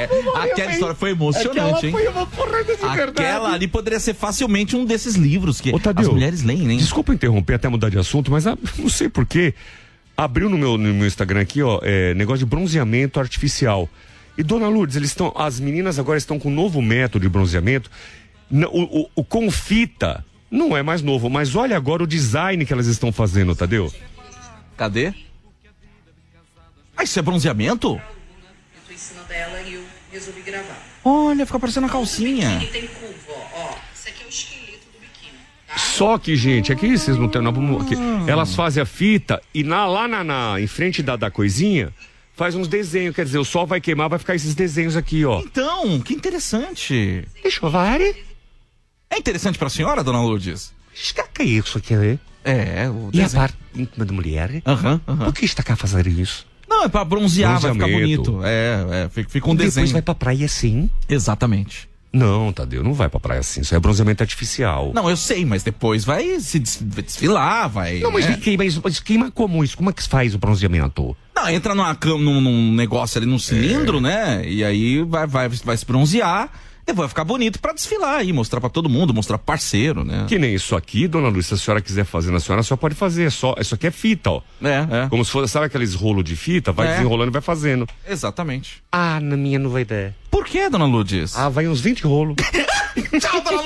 Aquela história foi emocionante, hein? Foi uma porrada de verdade. Aquela ali poderia ser facilmente um desses livros que Tadeu, as mulheres leem, né? Desculpa interromper, até mudar de assunto, mas não sei porquê. Abriu no meu Instagram aqui, ó, negócio de bronzeamento artificial. E, dona Lourdes, as meninas agora estão com um novo método de bronzeamento. O com fita não é mais novo, mas olha agora o design que elas estão fazendo, Tadeu. Cadê? Isso é bronzeamento? Eu tô em cima dela e eu resolvi gravar. Olha, fica parecendo a calcinha. O biquíni tem curva, ó. Isso aqui é o esqueleto do biquíni, tá? Só que, gente, aqui vocês não tem elas fazem a fita e em frente da coisinha, faz uns desenhos. Quer dizer, o sol vai queimar, vai ficar esses desenhos aqui, ó. Então, que interessante. Deixa eu ver. É interessante pra senhora, dona Lourdes? O que é isso aqui, né? O E a desenho. parte íntima da mulher? Aham. Por que está cá fazendo isso? Não, é pra bronzear, vai ficar Bronzeamento. bonito. Fica um Depois desenho. vai pra praia assim? Exatamente. Não, Tadeu, não vai pra praia assim. Isso é bronzeamento artificial. Não, eu sei, mas depois vai se desfilar, vai... Não, mas né? queima como isso? Como é que se faz o bronzeamento? Não, entra num negócio ali, num cilindro, né? E aí vai se bronzear. E vai ficar bonito pra desfilar aí, mostrar pra todo mundo, mostrar parceiro, né? Que nem isso aqui, dona Lúcia, se a senhora quiser fazer na senhora, a senhora pode fazer. Isso aqui é fita, ó. Como se fosse, sabe aqueles rolos de fita? Vai desenrolando e vai fazendo. Exatamente. Na minha não vai dar. Por que, dona Lourdes? Vai uns 20 rolos. Tchau, dona